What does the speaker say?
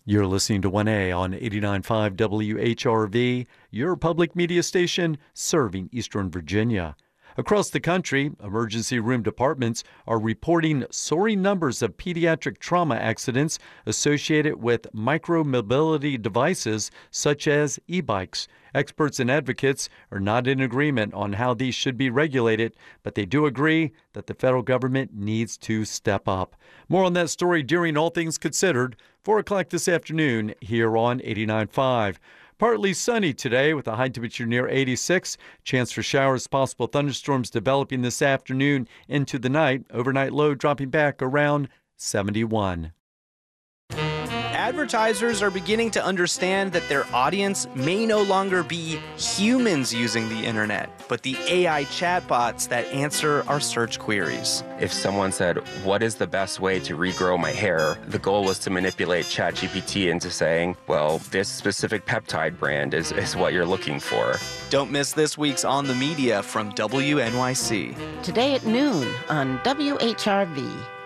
You're listening to 1A on 89.5 WHRV, your public media station serving Eastern Virginia. Across the country, emergency room departments are reporting soaring numbers of pediatric trauma accidents associated with micromobility devices such as e-bikes. Experts and advocates are not in agreement on how these should be regulated, but they do agree that the federal government needs to step up. More on that story during All Things Considered, 4 o'clock this afternoon here on 89.5. Partly sunny today with a high temperature near 86. Chance for showers, possible thunderstorms developing this afternoon into the night. Overnight low dropping back around 71. Advertisers are beginning to understand that their audience may no longer be humans using the internet, but the AI chatbots that answer our search queries. If someone said, what is the best way to regrow my hair? The goal was to manipulate ChatGPT into saying, well, this specific peptide brand is what you're looking for. Don't miss this week's On the Media from WNYC. Today at noon on WHRV.